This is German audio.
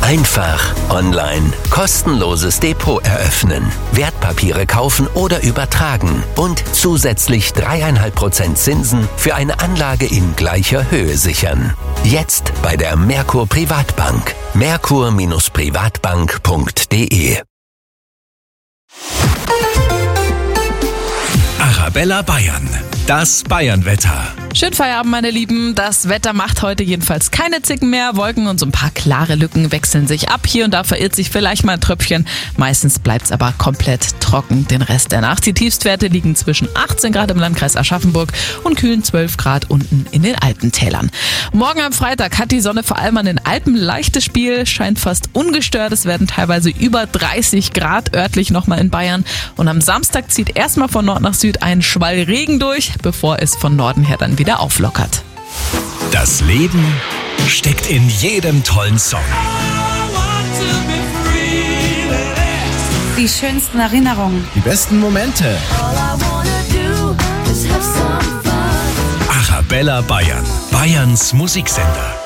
Einfach online. Kostenloses Depot eröffnen. Wertpapiere kaufen oder übertragen. Und zusätzlich 3,5% Zinsen für eine Anlage in gleicher Höhe sichern. Jetzt bei der Merkur Privatbank. Merkur-Privatbank.de. Arabella Bayern, das Bayernwetter. Schönen Feierabend, meine Lieben. Das Wetter macht heute jedenfalls keine Zicken mehr. Wolken und so ein paar klare Lücken wechseln sich ab. Hier und da verirrt sich vielleicht mal ein Tröpfchen. Meistens bleibt's aber komplett trocken den Rest der Nacht. Die Tiefstwerte liegen zwischen 18 Grad im Landkreis Aschaffenburg und kühlen 12 Grad unten in den Alpentälern. Morgen am Freitag hat die Sonne vor allem an den Alpen leichtes Spiel, scheint fast ungestört. Es werden teilweise über 30 Grad örtlich nochmal in Bayern. Und am Samstag zieht erstmal von Nord nach Süd ein Schwall Regen durch, bevor es von Norden her dann wieder auflockert. Das Leben steckt in jedem tollen Song. Die schönsten Erinnerungen. Die besten Momente. Arabella Bayern, Bayerns Musiksender.